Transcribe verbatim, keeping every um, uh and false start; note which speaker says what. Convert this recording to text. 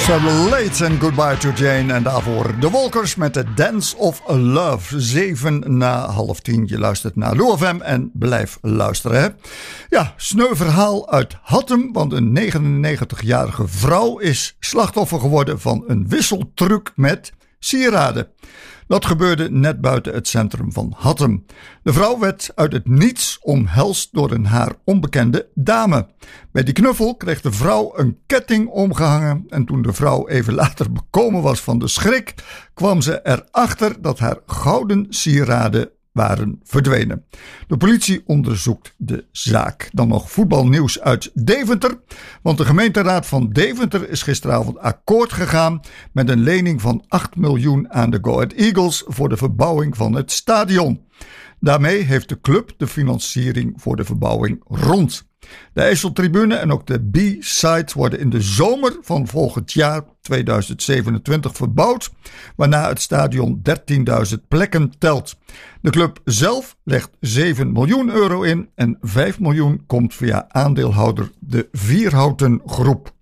Speaker 1: Late and Goodbye to Jane. En daarvoor de Walkers met de Dance of Love. Zeven na half tien. Je luistert naar Lou F M en blijf luisteren. Hè? Ja, sneu verhaal uit Hattem. Want een negenennegentigjarige vrouw is slachtoffer geworden van een wisseltruc met sieraden. Dat gebeurde net buiten het centrum van Hattem. De vrouw werd uit het niets omhelst door een haar onbekende dame. Bij die knuffel kreeg de vrouw een ketting omgehangen en toen de vrouw even later bekomen was van de schrik, kwam ze erachter dat haar gouden sieraden waren verdwenen. De politie onderzoekt de zaak. Dan nog voetbalnieuws uit Deventer. Want de gemeenteraad van Deventer is gisteravond akkoord gegaan met een lening van acht miljoen aan de Go Ahead Eagles voor de verbouwing van het stadion. Daarmee heeft de club de financiering voor de verbouwing rond. De IJsseltribune en ook de B-side worden in de zomer van volgend jaar tweeduizend zevenentwintig verbouwd, waarna het stadion dertienduizend plekken telt. De club zelf legt zeven miljoen euro in en vijf miljoen komt via aandeelhouder de Vierhouten Groep.